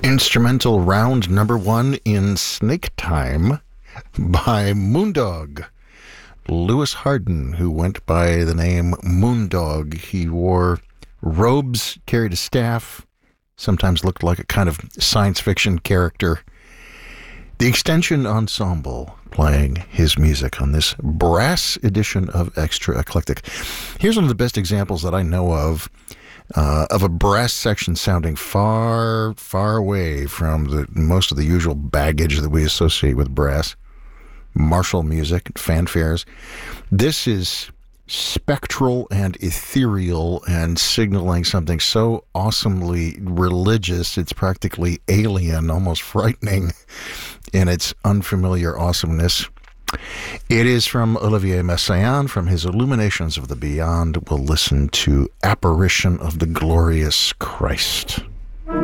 Instrumental round number one in Snake Time by Moondog. Lewis Harden, who went by the name Moondog. He wore robes, carried a staff, sometimes looked like a kind of science fiction character. The Extension Ensemble playing his music on this brass edition of Extra Eclectic. Here's one of the best examples that I know of a brass section sounding far, far away from most of the usual baggage that we associate with brass. Martial music, fanfares. This is spectral and ethereal and signaling something so awesomely religious, it's practically alien, almost frightening in its unfamiliar awesomeness. It is from Olivier Messiaen, from his Illuminations of the Beyond. We'll listen to Apparition of the Glorious Christ.